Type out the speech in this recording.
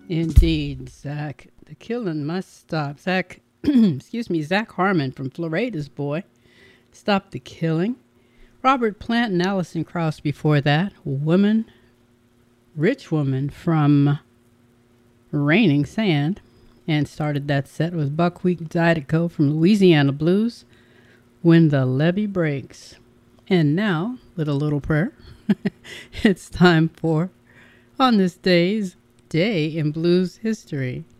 Indeed, Zach. The killing must stop. Zach, excuse me, Zach Harmon from Florida's Boy. Stop the killing. Robert Plant and Alison Krauss before that. Rich Woman from Raining Sand. And started that set with Buckwheat Zydeco from Louisiana Blues. When the Levee Breaks. And now, with a little prayer, it's time for On This Day in Blues History.